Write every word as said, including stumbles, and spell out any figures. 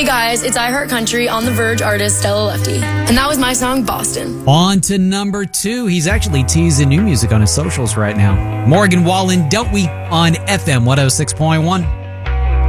guys, it's I Heart Country on the Verge artist Stella Lefty. And that was my song, Boston. On to number two. He's actually teasing new music on his socials right now. Morgan Wallen, Don't We? On F M one oh six point one.